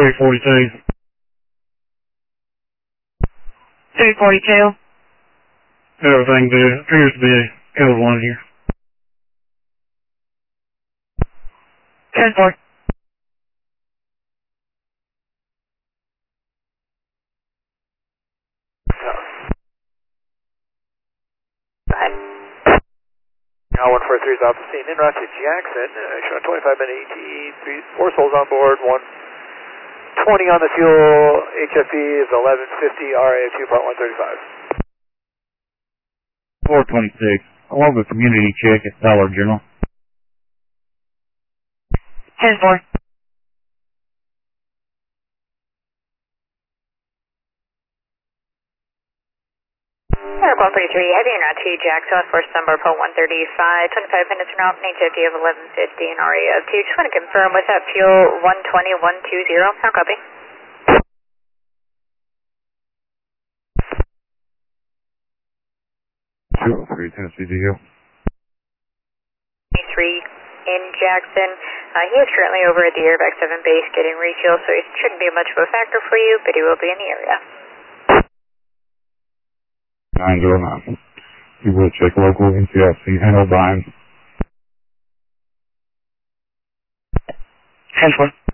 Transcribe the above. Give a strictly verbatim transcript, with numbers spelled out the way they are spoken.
two forty-two. two forty-two. Everything good. Appears to be a code one here. ten four. Now one four three is off the scene, en route to Jackson, uh, showing twenty-five minute E T E, three, four souls on board, one twenty on the fuel, H F E is eleven fifty, R A two point one thirty-five. four twenty-six, along with community check at Dollar General. ten four. Airport thirty-three, heavy en route to Jackson, force number point one thirty-five, twenty-five minutes from out, H F E of eleven fifty and R A of two. Just want to confirm with that fuel one twenty, one twenty, how copy? two oh three, Tennessee D O. three in Jackson. Uh, he is currently over at the Airback seven base getting refuel, so it shouldn't be much of a factor for you, but he will be in the area. nine zero nine. You will check local N C I C and O'Brien. ten four.